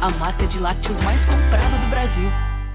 a marca de lácteos mais comprada do Brasil.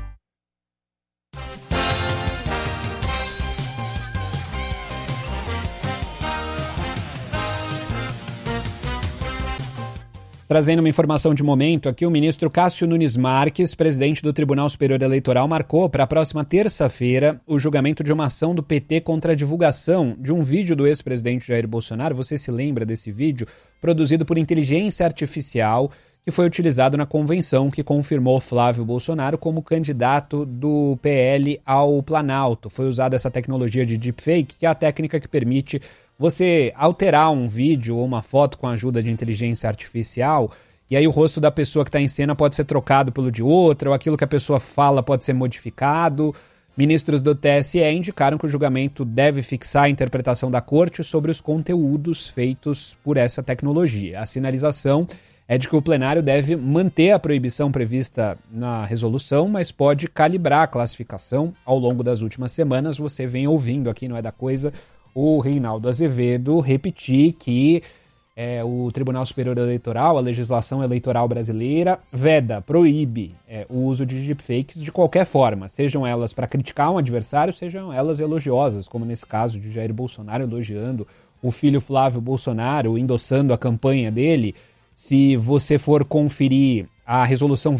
Trazendo uma informação de momento aqui, o ministro Cássio Nunes Marques, presidente do Tribunal Superior Eleitoral, marcou para a próxima terça-feira o julgamento de uma ação do PT contra a divulgação de um vídeo do ex-presidente Jair Bolsonaro. Você se lembra desse vídeo? Produzido por inteligência artificial, que foi utilizado na convenção que confirmou Flávio Bolsonaro como candidato do PL ao Planalto. Foi usada essa tecnologia de deepfake, que é a técnica que permite você alterar um vídeo ou uma foto com a ajuda de inteligência artificial, e aí o rosto da pessoa que está em cena pode ser trocado pelo de outra, ou aquilo que a pessoa fala pode ser modificado. Ministros do TSE indicaram que o julgamento deve fixar a interpretação da corte sobre os conteúdos feitos por essa tecnologia. A sinalização é de que o plenário deve manter a proibição prevista na resolução, mas pode calibrar a classificação. Ao longo das últimas semanas, você vem ouvindo aqui, não é da coisa, o Reinaldo Azevedo repetir que o Tribunal Superior Eleitoral, a legislação eleitoral brasileira, veda, proíbe o uso de deepfakes de qualquer forma, sejam elas para criticar um adversário, sejam elas elogiosas, como nesse caso de Jair Bolsonaro elogiando o filho Flávio Bolsonaro, endossando a campanha dele. Se você for conferir a resolução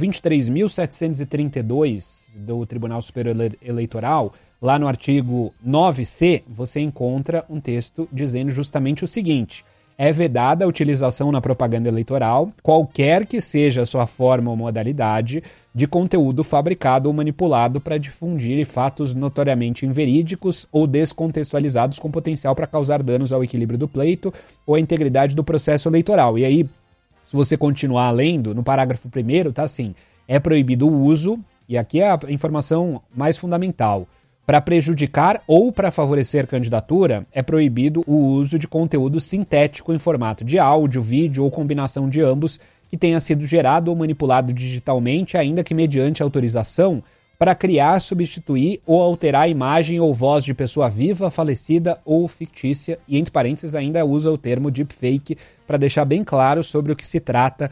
23.732 do Tribunal Superior Eleitoral, lá no artigo 9C, você encontra um texto dizendo justamente o seguinte: é vedada a utilização na propaganda eleitoral, qualquer que seja a sua forma ou modalidade, de conteúdo fabricado ou manipulado para difundir fatos notoriamente inverídicos ou descontextualizados com potencial para causar danos ao equilíbrio do pleito ou à integridade do processo eleitoral. E aí, se você continuar lendo, no parágrafo 1º, tá assim: é proibido o uso, e aqui é a informação mais fundamental, para prejudicar ou para favorecer candidatura, é proibido o uso de conteúdo sintético em formato de áudio, vídeo ou combinação de ambos que tenha sido gerado ou manipulado digitalmente, ainda que mediante autorização, para criar, substituir ou alterar a imagem ou voz de pessoa viva, falecida ou fictícia. E entre parênteses ainda usa o termo deepfake para deixar bem claro sobre o que se trata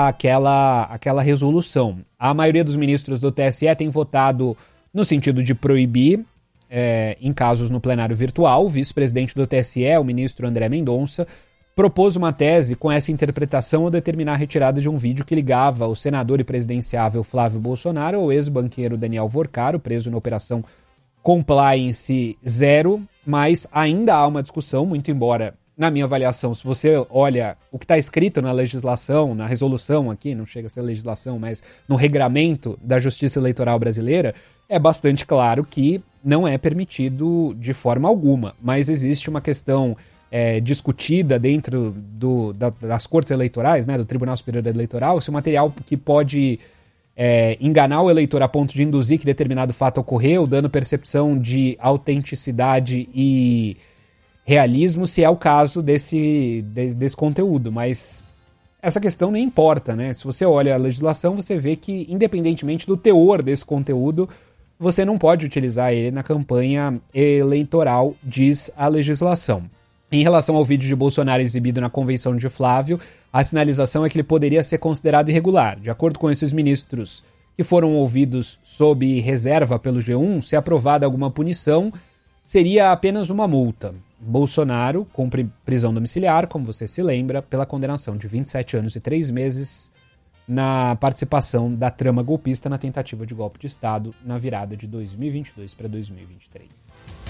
aquela resolução. A maioria dos ministros do TSE tem votado no sentido de proibir, em casos no plenário virtual. O vice-presidente do TSE, o ministro André Mendonça, propôs uma tese com essa interpretação ao determinar a retirada de um vídeo que ligava o senador e presidenciável Flávio Bolsonaro ao ex-banqueiro Daniel Vorcaro, preso na Operação Compliance Zero, mas ainda há uma discussão, muito embora, na minha avaliação, se você olha o que está escrito na legislação, na resolução aqui, não chega a ser legislação, mas no regramento da Justiça Eleitoral Brasileira, é bastante claro que não é permitido de forma alguma, mas existe uma questão discutida dentro das cortes eleitorais, né, do Tribunal Superior Eleitoral, se o material que pode enganar o eleitor a ponto de induzir que determinado fato ocorreu, dando percepção de autenticidade e realismo, se é o caso desse conteúdo, mas essa questão nem importa, né? Se você olha a legislação, você vê que, independentemente do teor desse conteúdo, você não pode utilizar ele na campanha eleitoral, diz a legislação. Em relação ao vídeo de Bolsonaro exibido na convenção de Flávio, a sinalização é que ele poderia ser considerado irregular. De acordo com esses ministros que foram ouvidos sob reserva pelo G1, se aprovada alguma punição, seria apenas uma multa. Bolsonaro cumpre prisão domiciliar, como você se lembra, pela condenação de 27 anos e 3 meses na participação da trama golpista na tentativa de golpe de Estado na virada de 2022 para 2023.